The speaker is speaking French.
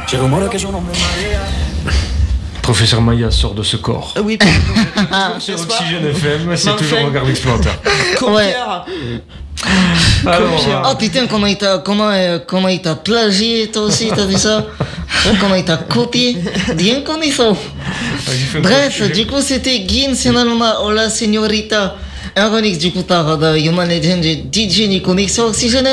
C'è rumore che sono Professeur Maya sort de ce corps. Oui, Sur Oxygène FM, c'est toujours un regard explorateur. Copieur. Alors, Oh putain, comment il t'a plagié toi aussi, t'as vu ça? Comment il t'a copié? Bien connu ça. Bref, du coup c'était Gin Senalma Hola Señorita. Un remix du coup par Human Legend DJ Nico Mix sur Oxygène.